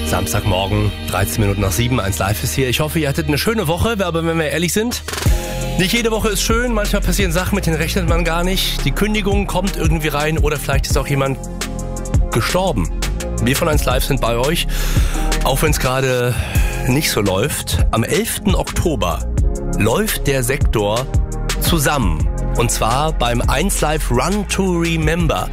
Samstagmorgen, 13 Minuten nach 7, 1 Live ist hier. Ich hoffe, ihr hattet eine schöne Woche, aber wenn wir ehrlich sind, nicht jede Woche ist schön. Manchmal passieren Sachen, mit denen rechnet man gar nicht. Die Kündigung kommt irgendwie rein oder vielleicht ist auch jemand gestorben. Wir von 1 Live sind bei euch, auch wenn es gerade nicht so läuft. Am 11. Oktober läuft der Sektor zusammen. Und zwar beim 1 Live Run to Remember.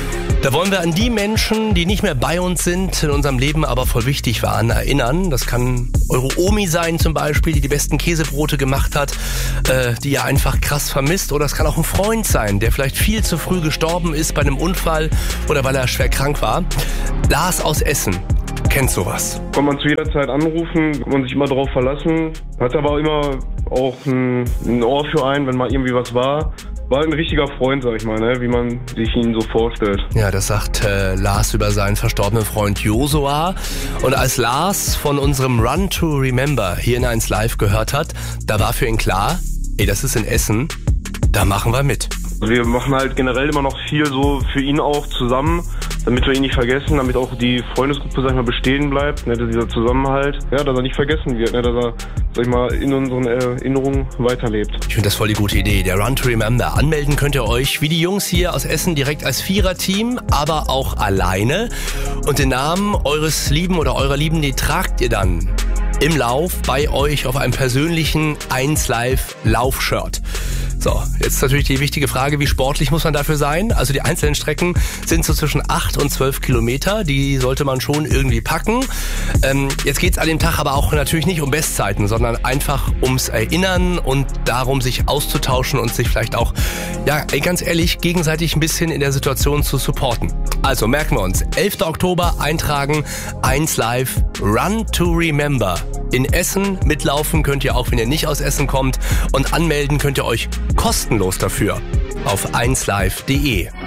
Da wollen wir an die Menschen, die nicht mehr bei uns sind, in unserem Leben aber voll wichtig waren, erinnern. Das kann eure Omi sein zum Beispiel, die die besten Käsebrote gemacht hat, die ihr einfach krass vermisst. Oder es kann auch ein Freund sein, der vielleicht viel zu früh gestorben ist bei einem Unfall oder weil er schwer krank war. Lars aus Essen kennt sowas. Kann man zu jeder Zeit anrufen, kann man sich immer darauf verlassen. Hat aber immer auch ein Ohr für einen, wenn mal irgendwie was war. War ein richtiger Freund, sag ich mal, ne? Wie man sich ihn so vorstellt. Ja, das sagt Lars über seinen verstorbenen Freund Josua. Und als Lars von unserem Run to Remember hier in 1 Live gehört hat, da war für ihn klar, das ist in Essen, da machen wir mit. Wir machen halt generell immer noch viel so für ihn auch zusammen, damit wir ihn nicht vergessen, damit auch die Freundesgruppe, sag ich mal, bestehen bleibt, ne, dieser Zusammenhalt, ja, dass er nicht vergessen wird, ne, dass er, sag ich mal, in unseren Erinnerungen weiterlebt. Ich finde das voll die gute Idee. Der Run to Remember. Anmelden könnt ihr euch, wie die Jungs hier aus Essen, direkt als Viererteam, aber auch alleine. Und den Namen eures Lieben oder eurer Lieben, die tragt ihr dann im Lauf bei euch auf einem persönlichen 1 Live Laufshirt. So, jetzt natürlich die wichtige Frage, wie sportlich muss man dafür sein? Also die einzelnen Strecken sind so zwischen 8 und 12 Kilometer, die sollte man schon irgendwie packen. Jetzt geht's an dem Tag aber auch natürlich nicht um Bestzeiten, sondern einfach ums Erinnern und darum, sich auszutauschen und sich vielleicht auch, ja, ganz ehrlich, gegenseitig ein bisschen in der Situation zu supporten. Also merken wir uns, 11. Oktober eintragen, 1 Live Run to Remember. In Essen mitlaufen könnt ihr auch, wenn ihr nicht aus Essen kommt, und anmelden könnt ihr euch kostenlos dafür auf 1live.de.